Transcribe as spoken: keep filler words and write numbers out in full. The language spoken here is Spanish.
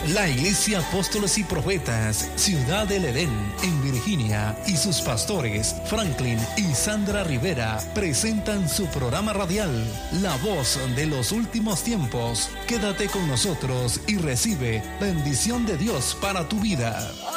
La Iglesia Apóstoles y Profetas, Ciudad del Edén, en Virginia, y sus pastores, Franklin y Sandra Rivera, presentan su programa radial, La Voz de los Últimos Tiempos. Quédate con nosotros y recibe bendición de Dios para tu vida.